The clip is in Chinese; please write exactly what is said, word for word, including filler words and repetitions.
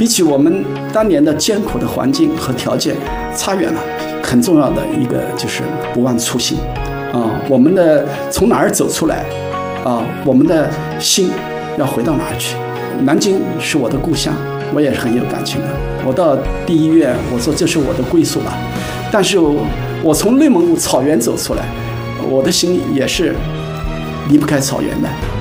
比起我们当年的艰苦的环境和条件差远了。很重要的一个就是不忘初心啊，我们的从哪儿走出来啊，我们的心要回到哪儿去？南京是我的故乡，我也是很有感情的。我到第一院，我说这是我的归宿了。但是我从内蒙古草原走出来，我的心也是离不开草原的。